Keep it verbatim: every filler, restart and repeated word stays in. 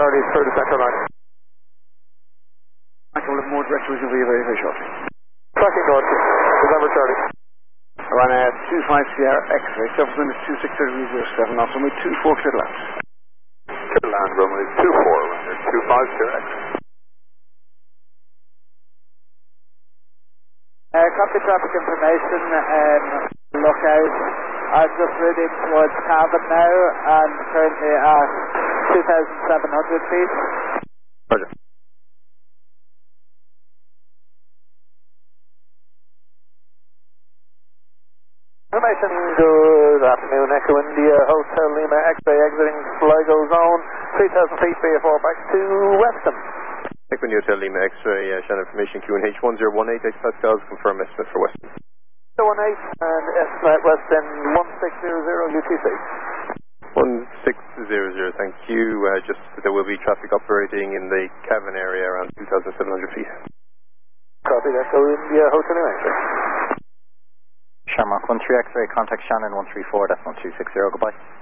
Charlie through the central line. I can live more direct with you very, very, very shortly. Tracking north, November Charlie. Run a two five Sierra X-ray, subsequent is two six zero zero seven, off runway two four clear to land. Clear to land, runway two four, runway two five Sierra X. Uh, copy traffic information, um, lookout. I'm just routing towards Cavan now, and currently at two thousand seven hundred feet. Roger. Information, good afternoon, Echo India, Hotel Lima, X-ray exiting Sligo zone, three thousand feet, B F four back to Weston. Echo India, Hotel Lima, X-ray, uh, channel information, Q N H one zero one eight, eight Pascals, confirm estimate for Weston. zero one eight and estimate Weston one six zero zero U T C. one six zero zero, thank you. Uh, just there will be traffic operating in the Cavan area around two thousand seven hundred feet. Copy, Echo India, Hotel Lima, X-ray. Shamrock one three X-ray, contact Shannon one three four, that's one two six zero, goodbye.